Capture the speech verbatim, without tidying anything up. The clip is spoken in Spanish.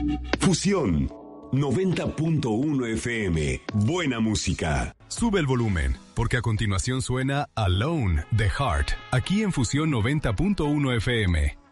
Fusión noventa punto uno F M. Buena música. Sube el volumen, porque a continuación suena Alone de Heart, aquí en Fusión noventa punto uno F M.